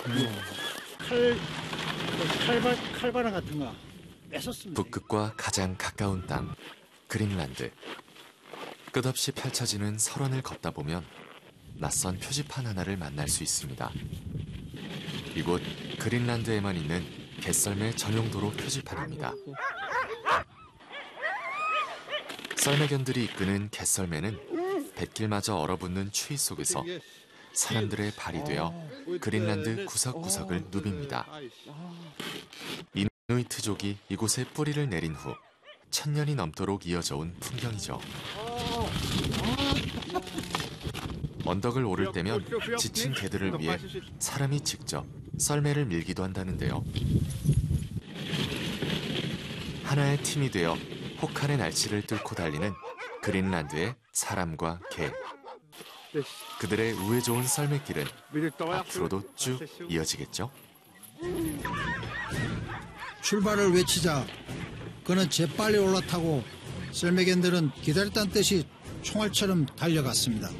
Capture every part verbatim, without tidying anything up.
칼, 칼바, 칼바람 같은 거 뺏었습니다. 북극과 가장 가까운 땅, 그린란드. 끝없이 펼쳐지는 설원을 걷다 보면 낯선 표지판 하나를 만날 수 있습니다. 이곳 그린란드에만 있는 개썰매 전용도로 표지판입니다. 썰매견들이 이끄는 개썰매는 뱃길마저 얼어붙는 추위 속에서 사람들의 발이 되어 그린란드 구석구석을 누빕니다. 이누이트족이 이곳에 뿌리를 내린 후 천년이 넘도록 이어져 온 풍경이죠. 언덕을 오를 때면 지친 개들을 위해 사람이 직접 썰매를 밀기도 한다는데요. 하나의 팀이 되어 혹한의 날씨를 뚫고 달리는 그린란드의 사람과 개. 그들의 우애 좋은 썰매길은 앞으로도 쭉 이어지겠죠? 출발을 외치자 그는 재빨리 올라타고 썰매견들은 기다렸다는 듯이 총알처럼 달려갔습니다.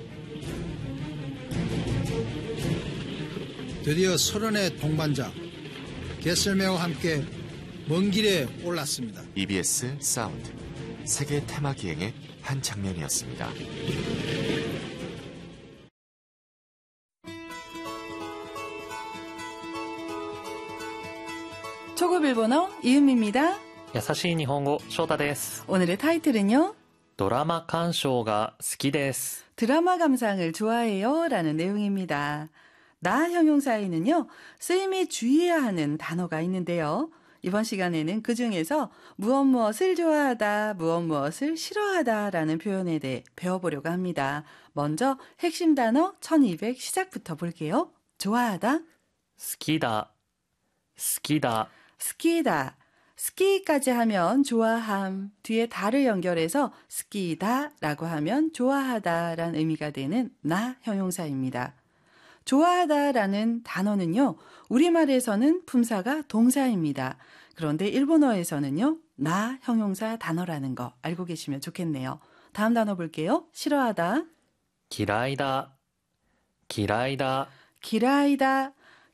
드디어 서른의 동반자 개썰매와 함께 먼 길에 올랐습니다. 이비에스 사운드 세계 테마 기행의 한 장면이었습니다. 초급 일본어 이은미입니다. 優しい日本語翔太です。 오늘의 타이틀은요. ドラマ鑑賞が好きです。 드라마 감상을 좋아해요 라는 내용입니다. 나 형용사에는요. 쓰임에 주의해야 하는 단어가 있는데요. 이번 시간에는 그중에서 무엇 무엇을 좋아하다, 무엇 무엇을 싫어하다 라는 표현에 대해 배워보려고 합니다. 먼저 핵심 단어 천이백 시작부터 볼게요. 좋아하다, 好きだ、好きだ、 스키다. 스키까지 하면 좋아함, 뒤에 다를 연결해서 스키다 라고 하면 좋아하다 라는 의미가 되는 나 형용사입니다. 좋아하다 라는 단어는요, 우리말에서는 품사가 동사입니다. 그런데 일본어에서는요, 나 형용사 단어라는 거 알고 계시면 좋겠네요. 다음 단어 볼게요. 싫어하다, 嫌いだ、嫌いだ、 기라이다.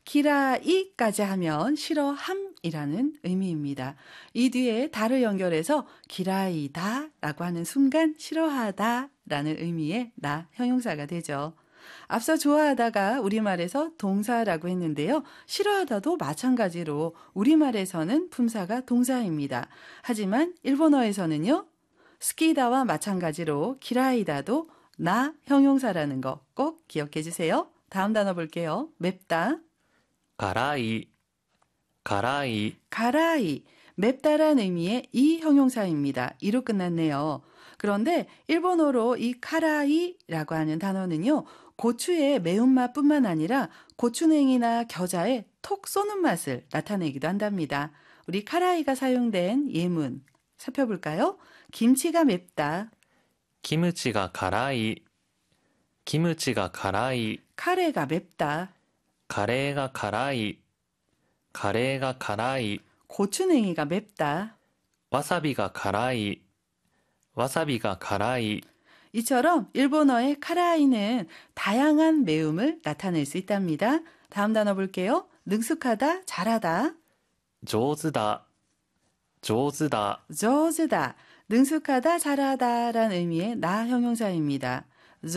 기라이까지 하면 싫어함이라는 의미입니다. 이 뒤에 다를 연결해서 기라이다 라고 하는 순간 싫어하다 라는 의미의 나 형용사가 되죠. 앞서 좋아하다가 우리말에서 동사라고 했는데요. 싫어하다도 마찬가지로 우리말에서는 품사가 동사입니다. 하지만 일본어에서는요. 스키다와 마찬가지로 기라이다도 나 형용사라는 거 꼭 기억해 주세요. 다음 단어 볼게요. 맵다, 辛い、辛い、 가라이, 맵다란 의미의 이 형용사입니다. 이로 끝났네요. 그런데 일본어로 이 카라이라고 하는 단어는요. 고추의 매운맛뿐만 아니라 고추냉이나 겨자에 톡 쏘는 맛을 나타내기도 한답니다. 우리 카라이가 사용된 예문 살펴볼까요? 김치가 맵다, キムチが辛い、キムチが辛い、 카레가 맵다, カレーが辛い、カレーが辛い、 고추냉이가 맵다. わさびが辛い、わさびが辛い、 이처럼 일본어의 카라이는 다양한 매움을 나타낼 수 있답니다. 다음 단어 볼게요. 능숙하다, 잘하다, 上手だ、上手だ、 조즈다. 능숙하다, 잘하다 라는 의미의 나 형용사입니다.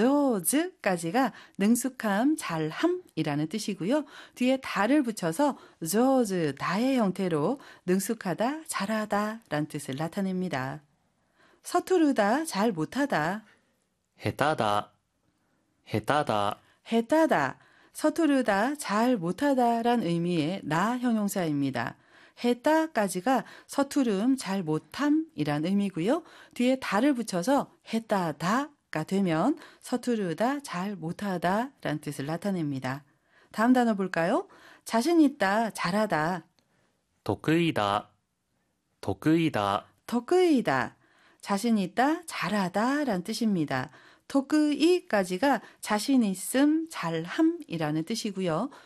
조즈까지가 능숙함, 잘함이라는 뜻이고요. 뒤에 다를 붙여서 조즈, 다의 형태로 능숙하다, 잘하다 라는 뜻을 나타냅니다. 서투르다, 잘 못하다, 下手だ、下手だ、 해따다, 서투르다, 잘 못하다 란 의미의 나 형용사입니다. 해따까지가 서투름, 잘 못함이란 의미고요. 뒤에 다를 붙여서 해따다가 되면 서투르다, 잘 못하다 란 뜻을 나타냅니다. 다음 단어 볼까요? 자신 있다, 잘하다, 得意だ、得意だ、 덕의이다, 자신 있다, 잘하다 란 뜻입니다. 토크이까지가 자신 있음, 잘함이라는 뜻이고요.